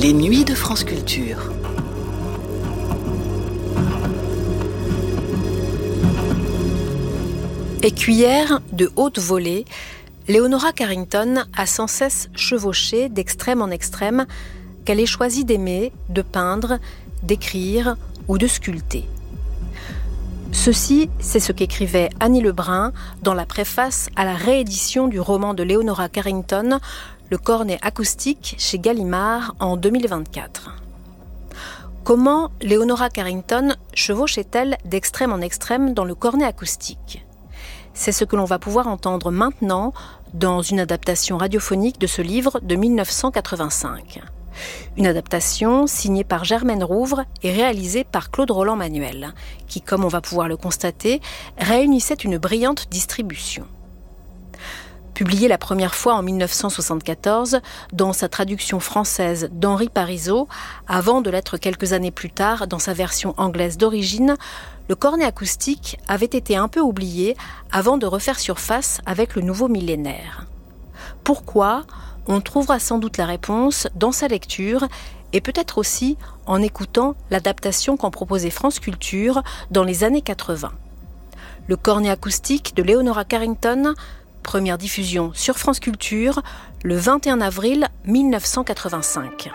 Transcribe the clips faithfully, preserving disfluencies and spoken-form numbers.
Les nuits de France Culture. Écuyère de haute volée, Leonora Carrington a sans cesse chevauché d'extrême en extrême qu'elle ait choisi d'aimer, de peindre, d'écrire ou de sculpter. Ceci, c'est ce qu'écrivait Annie Lebrun dans la préface à la réédition du roman de Leonora Carrington, Le cornet acoustique chez Gallimard en deux mille vingt-quatre. Comment Leonora Carrington chevauchait-elle d'extrême en extrême dans le cornet acoustique ? C'est ce que l'on va pouvoir entendre maintenant dans une adaptation radiophonique de ce livre de mille neuf cent quatre-vingt-cinq. Une adaptation signée par Germaine Rouvre et réalisée par Claude Roland-Manuel, qui, comme on va pouvoir le constater, réunissait une brillante distribution. Publiée la première fois en mille neuf cent soixante-quatorze dans sa traduction française d'Henri Parisot, avant de l'être quelques années plus tard dans sa version anglaise d'origine, le cornet acoustique avait été un peu oublié avant de refaire surface avec le nouveau millénaire. Pourquoi ? On trouvera sans doute la réponse dans sa lecture et peut-être aussi en écoutant l'adaptation qu'en proposait France Culture dans les années quatre-vingts. Le cornet acoustique de Leonora Carrington, première diffusion sur France Culture le vingt et un avril mille neuf cent quatre-vingt-cinq.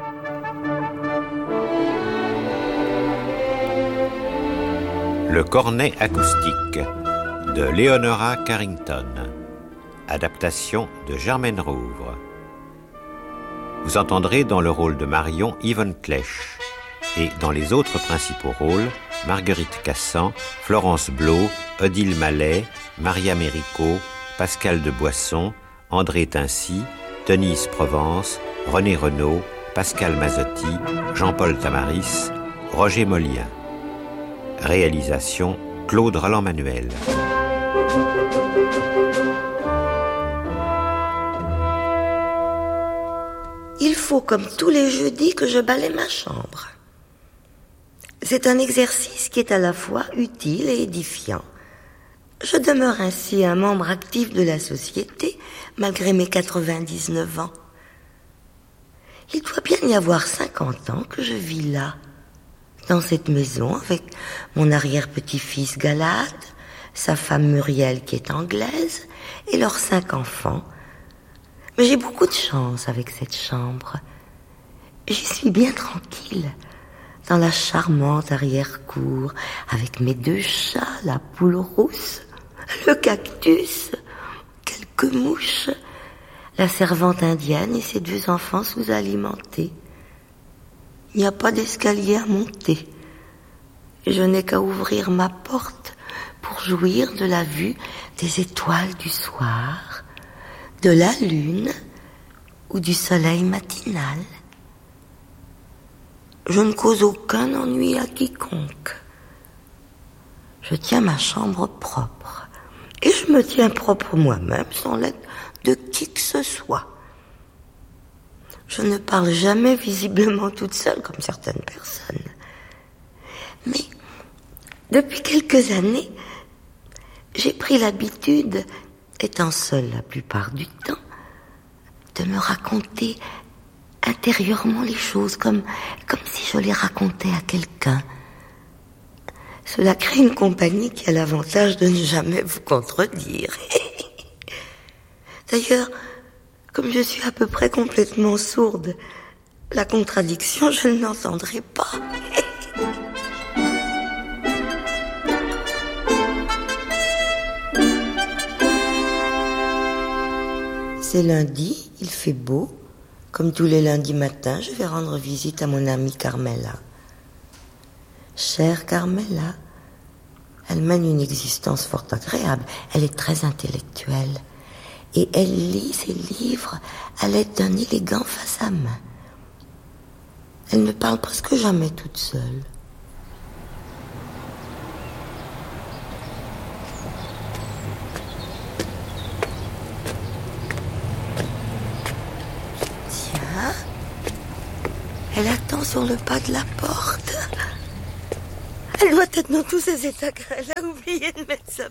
Le cornet acoustique de Leonora Carrington. Adaptation de Germaine Rouvre. Vous entendrez dans le rôle de Marion Yvonne Clèche et dans les autres principaux rôles Marguerite Cassan, Florence Blot, Odile Mallet, Maria Mérico, Pascal de Boisson, André Tincy, Denise Provence, René Renaud, Pascal Mazzotti, Jean-Paul Tamaris, Roger Molien. Réalisation Claude Roland-Manuel. Il faut, comme tous les jeudis, que je balaie ma chambre. C'est un exercice qui est à la fois utile et édifiant. Je demeure ainsi un membre actif de la société, malgré mes quatre-vingt-dix-neuf ans. Il doit bien y avoir cinquante ans que je vis là, dans cette maison, avec mon arrière-petit-fils Galade, sa femme Muriel qui est anglaise, et leurs cinq enfants. Mais j'ai beaucoup de chance avec cette chambre. J'y suis bien tranquille, dans la charmante arrière-cour, avec mes deux chats, la poule rousse, le cactus, quelques mouches, la servante indienne et ses deux enfants sous-alimentés. Il n'y a pas d'escalier à monter. Je n'ai qu'à ouvrir ma porte pour jouir de la vue des étoiles du soir, de la lune ou du soleil matinal. Je ne cause aucun ennui à quiconque. Je tiens ma chambre propre et je me tiens propre moi-même sans l'aide de qui que ce soit. Je ne parle jamais visiblement toute seule comme certaines personnes. Mais depuis quelques années, j'ai pris l'habitude, étant seule la plupart du temps, de me raconter intérieurement les choses comme, comme si je les racontais à quelqu'un. Cela crée une compagnie qui a l'avantage de ne jamais vous contredire. D'ailleurs, comme je suis à peu près complètement sourde, la contradiction, je ne l'entendrai pas. C'est lundi, il fait beau. Comme tous les lundis matins, je vais rendre visite à mon amie Carmela. Chère Carmela, elle mène une existence fort agréable. Elle est très intellectuelle. Et elle lit ses livres à l'aide d'un élégant face à main. Elle ne parle presque jamais toute seule. Tiens, elle attend sur le pas de la porte. Elle doit être dans tous ses états qu'elle a oublié de mettre sa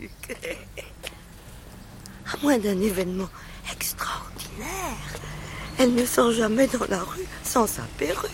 perruque. À moins d'un événement extraordinaire, Elle ne sort jamais dans la rue sans sa perruque.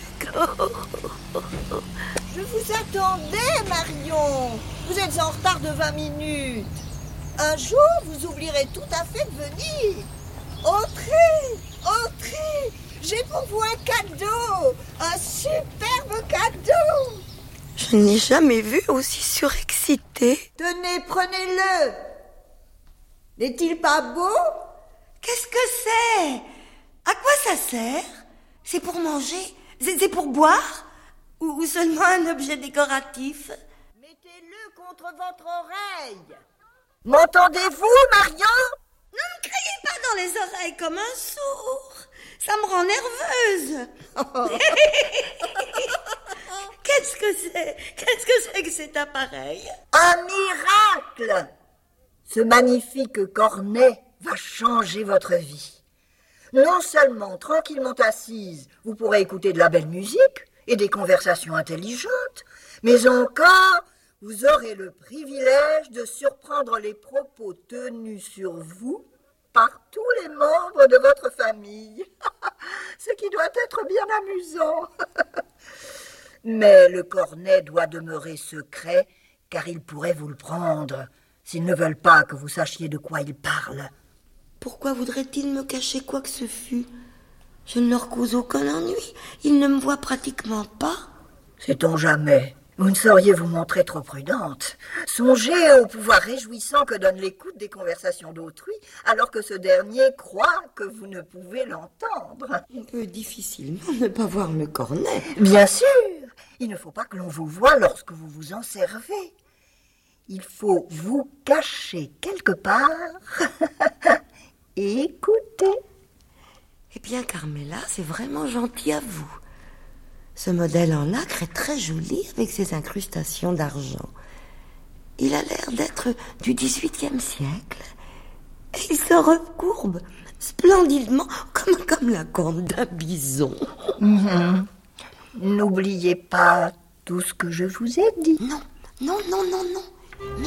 Je vous attendais, Marion. Vous êtes en retard de vingt minutes. Un jour, vous oublierez tout à fait de venir. Entrez, entrez. J'ai pour vous un cadeau. Un superbe cadeau. Je n'ai jamais vu aussi surexcité. Tenez, prenez-le. N'est-il pas beau? Qu'est-ce que c'est? À quoi ça sert? C'est pour manger? C'est, c'est pour boire? Ou, ou seulement un objet décoratif? Mettez-le contre votre oreille. M'entendez-vous, Marion? Ne me criez pas dans les oreilles comme un sourd. Ça me rend nerveuse. Qu'est-ce que c'est? Qu'est-ce que c'est que cet appareil? Un miracle! Ce magnifique cornet va changer votre vie. Non seulement, tranquillement assise, vous pourrez écouter de la belle musique et des conversations intelligentes, mais encore, vous aurez le privilège de surprendre les propos tenus sur vous par tous les membres de votre famille. Ce qui doit être bien amusant. Mais le cornet doit demeurer secret, car ils pourraient vous le prendre s'ils ne veulent pas que vous sachiez de quoi ils parlent. Pourquoi voudrait-il me cacher quoi que ce fût? Je ne leur cause aucun ennui. Ils ne me voient pratiquement pas. Sait-on jamais? Vous ne sauriez vous montrer trop prudente. Songez au pouvoir réjouissant que donne l'écoute des conversations d'autrui, alors que ce dernier croit que vous ne pouvez l'entendre. On peut difficilement ne pas voir le cornet. Bien sûr, il ne faut pas que l'on vous voie lorsque vous vous en servez. Il faut vous cacher quelque part et écouter. Eh bien, Carmela, c'est vraiment gentil à vous. Ce modèle en nacre est très joli avec ses incrustations d'argent. Il a l'air d'être du dix-huitième siècle. Et il se recourbe splendidement comme, comme la corne d'un bison. Mmh. N'oubliez pas tout ce que je vous ai dit. Non, non, non, non, non. Mais